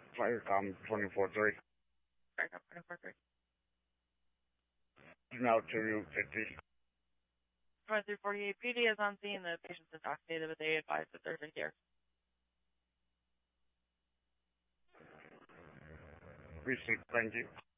Firecom 24-3. Firecom 24-3. Now to Route 50. 2348 PD is on scene. The patient's intoxicated, but they advise that there's a here. Received, thank you.